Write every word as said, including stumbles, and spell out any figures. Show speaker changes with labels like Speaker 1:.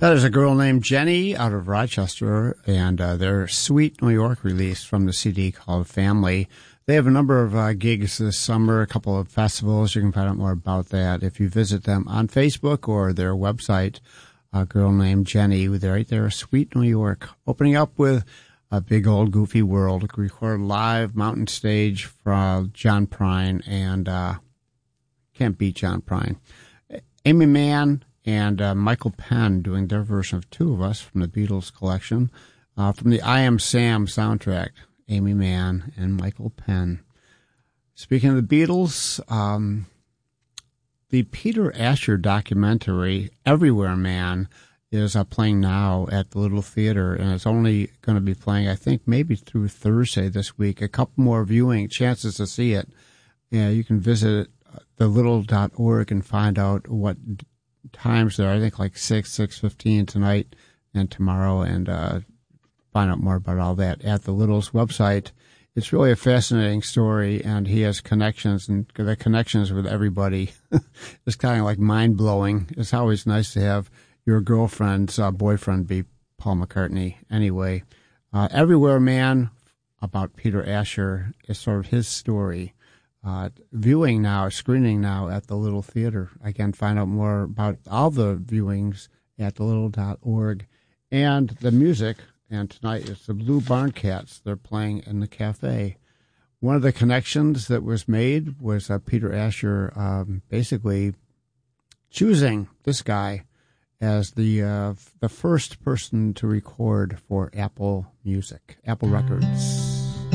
Speaker 1: That is a girl named Jenny out of Rochester, and uh, their Sweet New York release from the C D called Family. They have a number of uh, gigs this summer, a couple of festivals. You can find out more about that if you visit them on Facebook or their website. A girl named Jenny, they're right there, Sweet New York, opening up with A Big Old Goofy World, recorded live, Mountain Stage from John Prine, and uh, can't beat John Prine. Amy Mann and uh, Michael Penn doing their version of Two of Us from the Beatles collection. Uh, from the I Am Sam soundtrack, Amy Mann and Michael Penn. Speaking of the Beatles, um, the Peter Asher documentary, Everywhere Man, is uh, playing now at the Little Theater, and it's only going to be playing, I think, maybe through Thursday this week. A couple more viewing chances to see it. Yeah, you can visit the little dot org and find out what times there. I think like six, six fifteen tonight and tomorrow, and uh, find out more about all that at the Little's website. It's really a fascinating story, and he has connections, and the connections with everybody is kind of like mind-blowing. It's always nice to have your girlfriend's uh, boyfriend be Paul McCartney. Anyway, uh, Everywhere Man, about Peter Asher, is sort of his story. Uh, viewing now, screening now at the Little Theater. Again, find out more about all the viewings at the little dot org. And the music, and tonight it's the Blue Barn Cats. They're playing in the cafe. One of the connections that was made was uh, Peter Asher um, basically choosing this guy as the uh, the first person to record for Apple Music, Apple Records.